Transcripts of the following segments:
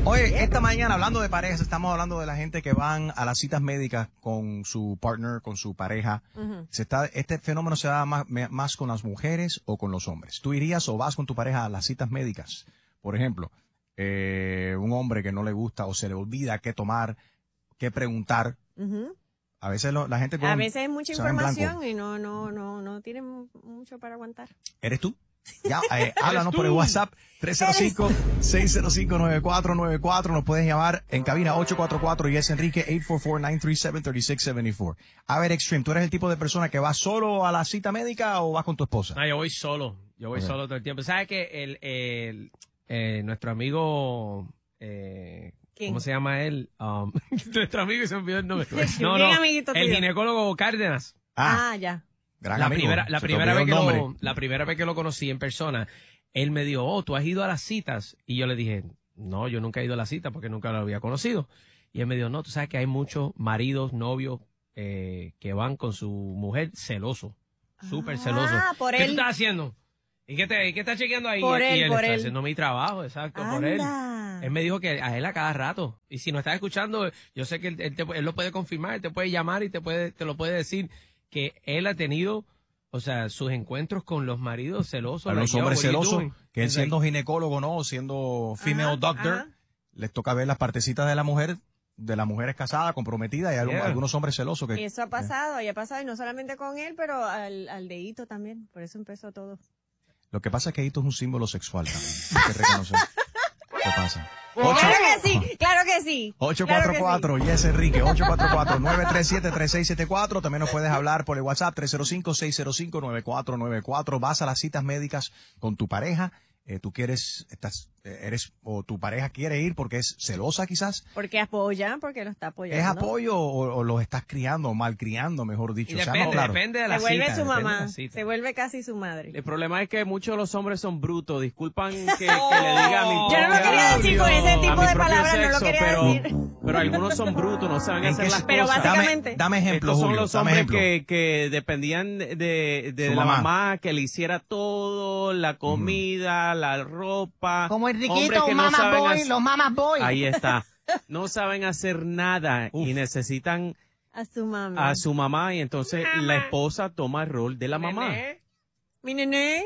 Oye, esta mañana hablando de parejas, estamos hablando de la gente que van a las citas médicas con su partner, con su pareja. ¿Este fenómeno se da más con las mujeres o con los hombres? ¿Tú irías o vas con tu pareja a las citas médicas? Por ejemplo, un hombre que no le gusta o se le olvida qué tomar, qué preguntar. A veces la gente a veces hay mucha información y no tienen mucho para aguantar. ¿Eres tú? Ya, háblanos por el WhatsApp 305-605-9494. Nos puedes llamar en cabina 844 y es Enrique 844-937-3674. A ver, Extreme, ¿tú eres el tipo de persona que va solo a la cita médica o vas con tu esposa? No, yo voy solo. Yo voy solo todo el tiempo. ¿Sabes que nuestro amigo... ¿Cómo se llama él? Nuestro amigo, se me olvidó el nombre. El ginecólogo Cárdenas. Ya. La primera vez que lo conocí en persona, él me dijo, ¿tú has ido a las citas? Y yo le dije, no, yo nunca he ido a las citas porque nunca lo había conocido. Y él me dijo, no, tú sabes que hay muchos maridos, novios, que van con su mujer celosos, súper celosos. ¿Qué tú estás haciendo? ¿Y qué estás chequeando ahí? Y él está haciendo mi trabajo, exacto, por él. Él me dijo que a él a cada rato. Y si no estás escuchando, yo sé que él lo puede confirmar, él te puede llamar y te lo puede decir que él ha tenido, o sea, sus encuentros con los maridos celosos. A los hombres celosos, que él siendo ginecólogo, ¿no? Siendo female doctor, les toca ver las partecitas de la mujer es casada, comprometida, y hay algunos hombres celosos que... Eso ha pasado, y no solamente con él, pero al dedito también. Por eso empezó todo. Lo que pasa es que esto es un símbolo sexual también. Hay que reconocer. ¿Qué pasa? Claro que sí. 844, yes, Enrique, 844-937-3674. También nos puedes hablar por el WhatsApp 305-605-9494. Vas a las citas médicas con tu pareja. Tú o tu pareja quiere ir porque es celosa quizás. Porque apoya, porque lo está apoyando. ¿Es apoyo o los estás criando o malcriando, mejor dicho? Depende de la cita. Se vuelve su mamá, se vuelve casi su madre. El problema es que muchos de los hombres son brutos. Disculpan que le diga a mi Yo no lo quería decir con ese tipo de palabras, no lo quería decir. Pero algunos son brutos, no saben hacer las cosas. Pero básicamente... Dame ejemplos, Julio. Son los hombres que dependían de la mamá, que le hiciera todo, la comida, la ropa. Como Enriquito, los mamas boy. Ahí está. No saben hacer nada y necesitan a su mamá y entonces la esposa toma el rol de la mamá. Mi nené.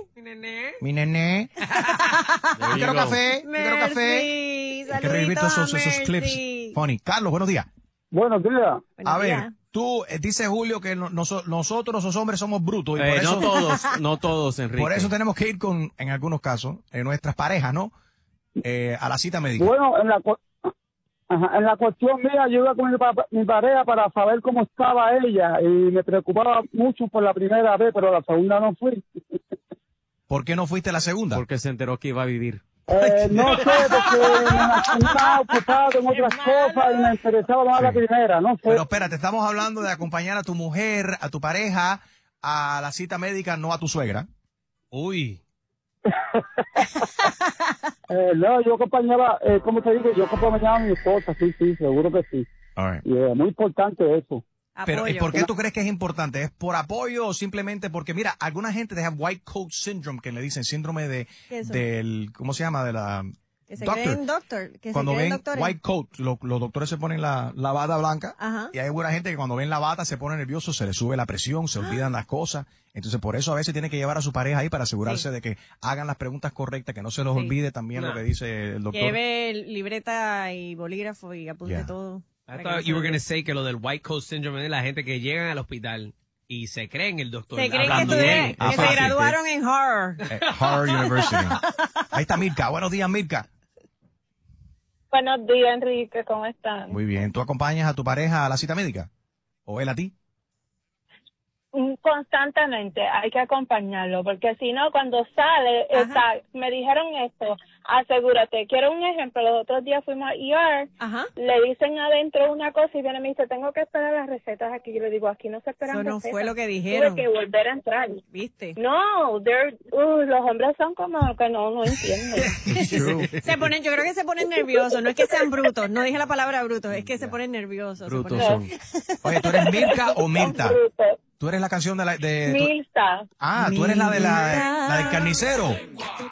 Yo quiero café. Hay que revivir todos esos clips. Funny. Carlos, buenos días. Buenos días. A ver, tú dices, Julio, que nosotros los hombres somos brutos. Y por eso, no todos, Enrique. Por eso tenemos que ir en algunos casos, nuestras parejas, ¿no? A la cita médica. Bueno, en la cuestión mía, yo iba con mi pareja para saber cómo estaba ella y me preocupaba mucho por la primera vez, pero la segunda no fui. ¿Por qué no fuiste la segunda? Porque se enteró que iba a vivir. No sé, porque estaba ocupado en otras cosas y me interesaba más la primera, no sé. Pero espérate, estamos hablando de acompañar a tu mujer, a tu pareja, a la cita médica, no a tu suegra. Uy. No, yo acompañaba, ¿cómo te digo? Yo acompañaba a mi esposa, sí, seguro que sí. All right. Y es muy importante eso. Pero, ¿y por qué tú crees que es importante? ¿Es por apoyo o simplemente porque, mira, alguna gente deja white coat syndrome, que le dicen síndrome del, ¿cómo se llama? De la... Que se creen doctor. Cuando ven white coat, los doctores se ponen la bata blanca. Y hay buena gente que cuando ven la bata se pone nervioso, se le sube la presión, se olvidan las cosas. Entonces, por eso a veces tiene que llevar a su pareja ahí para asegurarse de que hagan las preguntas correctas, que no se los olvide también lo que dice el doctor. Lleve libreta y bolígrafo y apunte todo. I thought you were going to say que lo del white coat syndrome es la gente que llegan al hospital y se creen el doctor. Se creen que se graduaron en Harvard. Harvard University. Ahí está Mirka. Buenos días, Mirka. Buenos días, Enrique. ¿Cómo están? Muy bien. ¿Tú acompañas a tu pareja a la cita médica? ¿O él a ti? Constantemente hay que acompañarlo, porque si no, cuando sale, me dijeron esto, asegúrate. Quiero un ejemplo, los otros días fuimos a ER, le dicen adentro una cosa y viene y me dice, tengo que esperar las recetas aquí. Yo le digo, aquí no se esperan recetas. Eso no fue lo que dijeron. Tuve que volver a entrar. ¿Viste? No, los hombres son como que no entienden. Yo creo que se ponen nerviosos, no es que sean brutos, no dije la palabra brutos, es que se ponen nerviosos. Brutos son. Oye, ¿tú eres Mirka o Mirta? Tú eres la canción de Mirta. Tú eres la del carnicero.